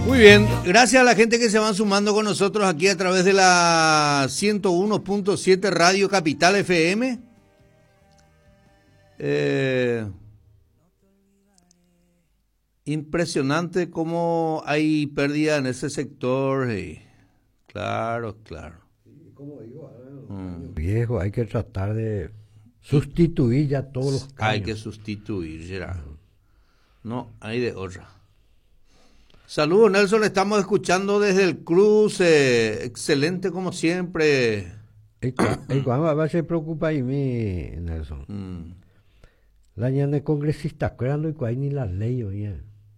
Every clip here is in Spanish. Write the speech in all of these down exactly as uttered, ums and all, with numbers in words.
Muy bien, gracias a la gente que se van sumando con nosotros aquí a través de la ciento uno punto siete Radio Capital F M. Eh, impresionante cómo hay pérdida en ese sector. Y, claro, claro. Como digo, Mm. viejo, hay que tratar de sustituir ya todos los cambios. Hay que sustituir, Gerard. No, hay de otra. Saludos, Nelson, le estamos escuchando desde el cruce. Excelente como siempre. El Juan va a se preocupa y mí, Nelson. Mm. La ñana de congresista, ¿cuándo hay ni la ley hoy?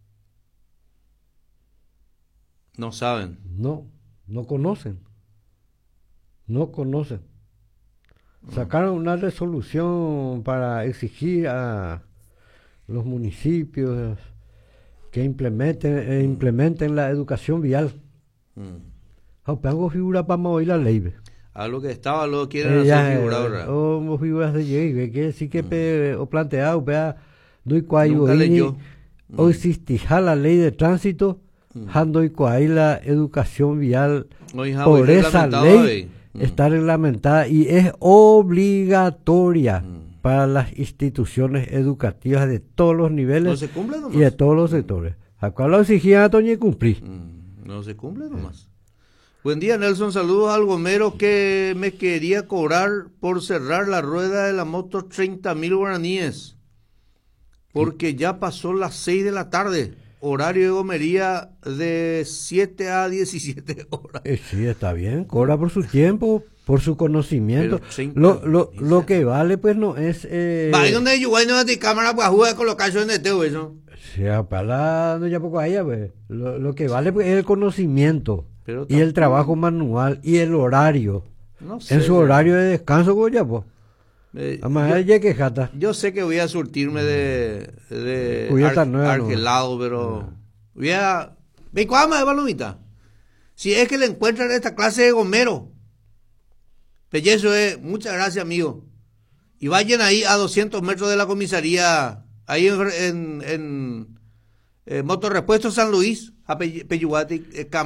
No saben. No, no conocen. No conocen. Sacaron una resolución para exigir a los municipios que implementen, eh, implementen la educación vial. Mm. Algo figura para mover la ley. A lo que estaba, lo quieren Eh, hacer figura ahora. O figuras de ley, que sí que pe, o planteado, vea, no hay cuál Nunca leyó. o existija la ley de tránsito, hando y cuál la educación vial Oye, ja, por hoy esa reglamentado ley ahí. Mm. está reglamentada y es obligatoria Mm. para las instituciones educativas de todos los niveles No se cumple nomás. y de todos los sectores. ¿A cuál lo exigía a Toño y cumplir? Mm, No se cumple nomás. Buen día, Nelson. Saludos al gomero que me quería cobrar por cerrar la rueda de la moto treinta mil guaraníes. Porque ya pasó las seis de la tarde. Horario de gomería de siete a diecisiete horas. Eh, sí, está bien, cobra por su tiempo, por su conocimiento. Pero treinta, Lo, lo, dice. lo que vale, pues, no es... Eh, Va, ¿y dónde yo voy a de cámara para jugar con los cachos en este eso? se apala, no ya poco a ella, pues. Lo, lo que vale, pues, es el conocimiento. Pero Y el tampoco- trabajo manual y el horario. No sé. En su horario de descanso, pues, ya, pues. Eh, Además, yo- ella que jata. Yo sé que voy a surtirme de, de Cubierta ar- nueva, ¿no? argelado, pero voy a... ¿Ve cuál más de palomita? Si es que le encuentran esta clase de gomero. Pellezo es, muchas gracias, amigo. Y vayan ahí a doscientos metros de la comisaría, ahí en, en, en, eh, Motorrepuesto San Luis, a Peyuguati, eh,